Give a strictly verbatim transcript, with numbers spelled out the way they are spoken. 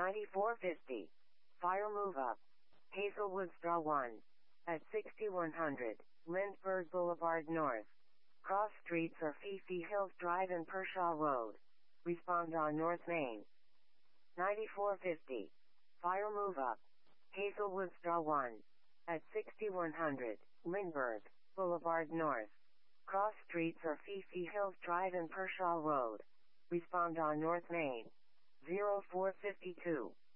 ninety-four fifty. Fire move up. Hazelwood Straw one. At sixty-one hundred, Lindbergh Boulevard North. Cross streets are Fifi Hills Drive and Pershaw Road. Respond on North Main. ninety-four fifty. Fire move up. Hazelwood Straw one. At sixty-one hundred, Lindbergh Boulevard North. Cross streets are Fifi Hills Drive and Pershaw Road. Respond on North Main. zero four five two.